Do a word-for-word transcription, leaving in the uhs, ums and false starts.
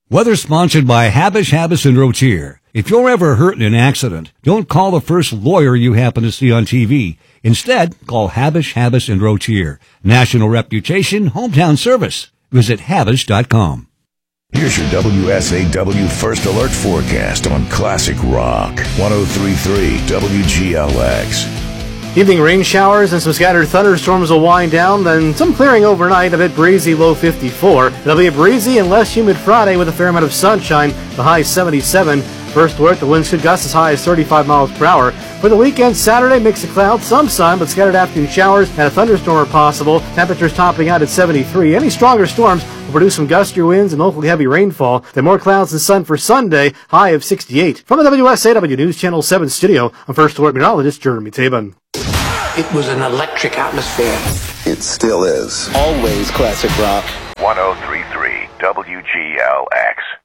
Weather sponsored by Habish, Habis, and Rotier. If you're ever hurt in an accident, don't call the first lawyer you happen to see on T V. Instead, call Habish, Habis, and Rotier. National reputation, hometown service. Visit Habish dot com. Here's your W S A W First Alert forecast on Classic Rock. one oh three point three W G L X. Evening rain showers and some scattered thunderstorms will wind down, then some clearing overnight, a bit breezy, low fifty-four. It'll be a breezy and less humid Friday with a fair amount of sunshine, the high seventy-seven. First alert, the winds could gust as high as thirty-five miles per hour. For the weekend, Saturday, mix of clouds, some sun, but scattered afternoon showers and a thunderstorm are possible. Temperatures topping out at seventy-three. Any stronger storms will produce some gustier winds and locally heavy rainfall. Then more clouds and sun for Sunday, high of sixty-eight. From the W S A W News Channel seven studio, I'm First Alert meteorologist Jeremy Tabin. It was an electric atmosphere. It still is. Always classic rock. one oh three point three W G L X.